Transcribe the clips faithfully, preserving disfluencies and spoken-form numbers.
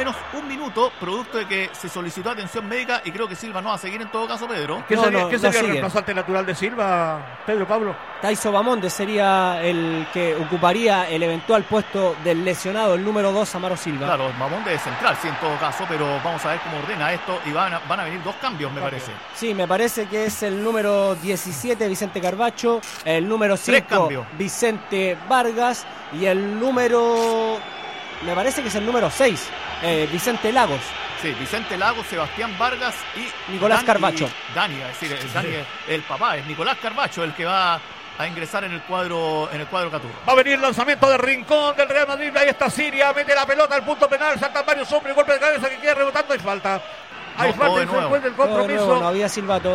menos un minuto, producto de que se solicitó atención médica y creo que Silva no va a seguir en todo caso, Pedro. ¿Qué No, sería, no, ¿qué no sería el sigue. reemplazante natural de Silva, Pedro Pablo? Taiso Bamonde sería el que ocuparía el eventual puesto del lesionado, el número dos, Amaro Silva. Claro, Mamonde es central, sí, en todo caso, pero vamos a ver cómo ordena esto y van a, van a venir dos cambios, me Cambio. parece. Sí, me parece que es el número diecisiete, Vicente Carbacho, el número Tres cinco, cambios. Vicente Vargas, y el número, me parece que es el número seis, eh, Vicente Lagos. Sí, Vicente Lagos, Sebastián Vargas y Nicolás Dan- Carbacho. y Dani, es decir, el, Dani, el papá, es Nicolás Carbacho el que va a ingresar en el cuadro en el cuadro Caturro. Va a venir el lanzamiento de Rincón del Real Madrid. Ahí está Siria, mete la pelota al punto penal, saltan varios hombres, golpe de cabeza que queda rebotando y falta. Hay No, todo falta de y se nuevo. después del No, de compromiso. nuevo, no había silbato,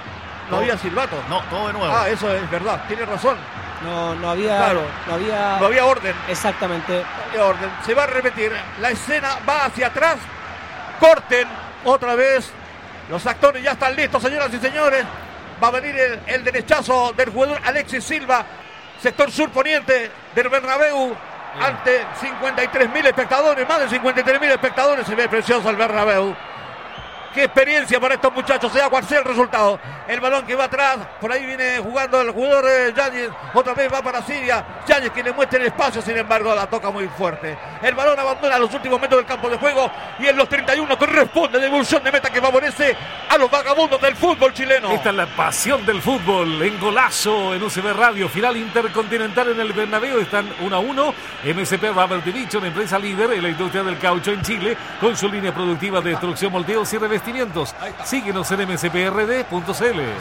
No había silbato. No, todo de nuevo. Ah, eso es verdad, tiene razón. no, no había, Claro. no había, No había orden. exactamente. No había orden. Se va a repetir. La escena va hacia atrás. Corten otra vez. Los actores ya están listos, señoras y señores. Va a venir el, el derechazo del jugador Alexis Silva. Sector sur poniente del Bernabéu. Ante cincuenta y tres mil espectadores. Más de cincuenta y tres mil espectadores. Se ve precioso el Bernabéu. Qué experiencia para estos muchachos, sea cual sea el resultado. El balón que va atrás, por ahí viene jugando el jugador eh, Yáñez, otra vez va para Siria. Yáñez que le muestra el espacio, sin embargo la toca muy fuerte. El balón abandona los últimos metros del campo de juego y en los treinta y uno corresponde devolución de meta que favorece a los vagabundos del fútbol chileno. Esta es la pasión del fútbol en Golazo en U C B Radio, final intercontinental en el Bernabéu, están uno a uno. M S P Rubber Division, empresa líder en la industria del caucho en Chile, con su línea productiva de destrucción, moldeos y revestimientos. Síguenos en m s p r d punto c l.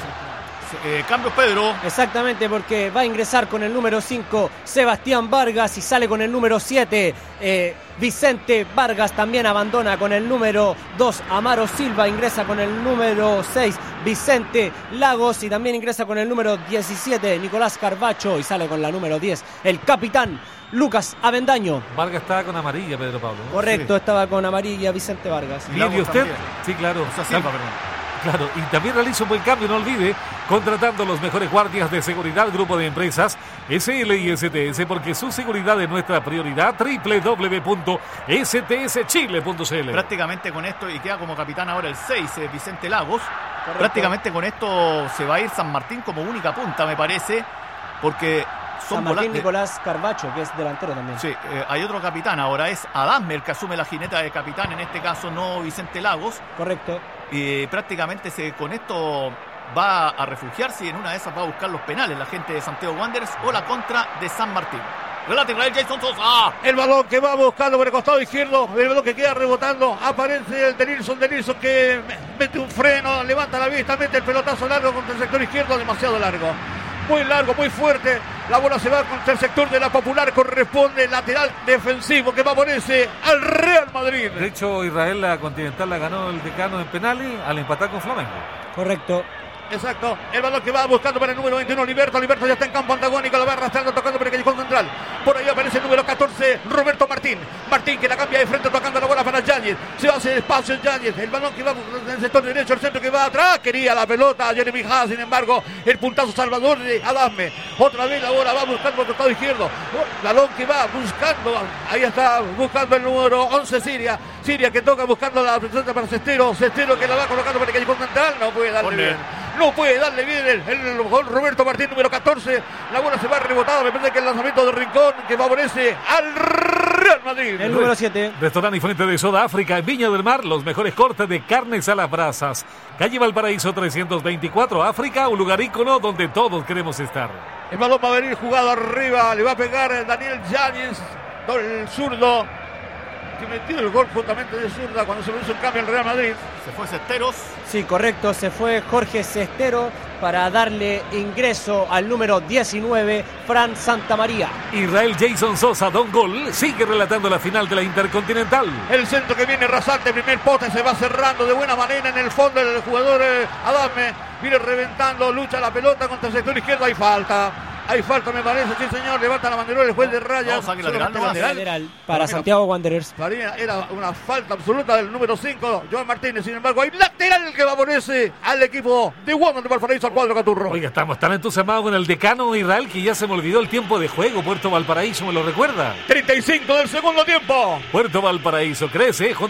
Eh, cambios, Pedro. Exactamente, porque va a ingresar con el número cinco Sebastián Vargas y sale con el número siete eh, Vicente Vargas. También abandona con el número dos Amaro Silva, ingresa con el número seis Vicente Lagos y también ingresa con el número diecisiete Nicolás Carbacho y sale con la número diez el capitán Lucas Avendaño. Vargas estaba con amarilla, Pedro Pablo, ¿no? Correcto, estaba con amarilla Vicente Vargas. Y Bien, ¿y Lagos usted? también. Sí, claro. O sea, Silva, perdón. Claro, y también realiza un buen cambio, no olvide, contratando los mejores guardias de seguridad, grupo de empresas S L y S T S, porque su seguridad es nuestra prioridad. doble u doble u doble u punto s t s chile punto c l. Prácticamente con esto, y queda como capitán ahora el seis, eh, Vicente Lagos. Correcto. Prácticamente con esto se va a ir San Martín como única punta, me parece, porque son San Martín volantes. Nicolás Carbacho, que es delantero también. Sí, eh, hay otro capitán ahora, es Adasme el que asume la jineta de capitán, en este caso no Vicente Lagos. Correcto. Y prácticamente se, con esto va a refugiarse y en una de esas va a buscar los penales la gente de Santiago Wanderers o la contra de San Martín. Relata Israel Jason Sosa. El balón que va buscando por el costado izquierdo, el balón que queda rebotando, aparece el de Nilsson, de Nilsson que mete un freno, levanta la vista, mete el pelotazo largo contra el sector izquierdo, demasiado largo. Muy largo, muy fuerte. La bola se va contra el sector de la Popular. Corresponde lateral defensivo que favorece al Real Madrid. De hecho, Israel la Continental la ganó el Decano en penales al empatar con Flamengo. Correcto. Exacto, el balón que va buscando para el número veintiuno, Liberto. Liberto ya está en campo antagónico, lo va arrastrando, tocando por el callejón central. Por ahí aparece el número catorce, Roberto Martín. Martín que la cambia de frente, tocando la bola para Yáñez. Se va a hacer espacio Yáñez. El balón que va en el sector derecho, el centro que va atrás. Quería la pelota Jeremy Haas, sin embargo, el puntazo salvador de Adasme. Otra vez la bola va buscando por el costado izquierdo. Balón que va buscando, ahí está buscando el número once, Siria. Siria que toca buscando la presenta para Cestero. Cestero que la va colocando por el callejón central. No puede darle Ponle. bien. No puede darle bien el, el, el Roberto Martín, número catorce. La bola se va rebotada. Me parece que el lanzamiento de Rincón que favorece al Real Madrid. El número siete. Restaurante y Fuente de Soda África en Viña del Mar, los mejores cortes de carnes a las brasas. Calle Valparaíso trescientos veinticuatro, África, un lugar ícono donde todos queremos estar. El balón va a venir jugado arriba. Le va a pegar Daniel Yáñez, el zurdo, que metió el gol justamente de zurda cuando se hizo un cambio el Real Madrid. Se fue Cesteros. Sí, correcto, se fue Jorge Cestero para darle ingreso al número diecinueve, Fran Santamaría. Israel Jason Sosa, Don Gol, sigue relatando la final de la Intercontinental. El centro que viene rasante, primer poste, se va cerrando de buena manera en el fondo el jugador eh, Adasme. Viene reventando, lucha la pelota contra el sector izquierdo, hay falta. Hay falta, me parece, sí señor, levanta la banderola el juez de raya. No, saque lateral, Solamente no, Lateral para Santiago Wanderers. Faría, era una falta absoluta del número cinco, Joan Martínez. Sin embargo, hay lateral que favorece al equipo de Wander de Valparaíso, al cuadro Caturro. Oiga, estamos tan entusiasmados con el Decano Israel que ya se me olvidó el tiempo de juego. Puerto Valparaíso, ¿me lo recuerda? treinta y cinco del segundo tiempo. Puerto Valparaíso crece junto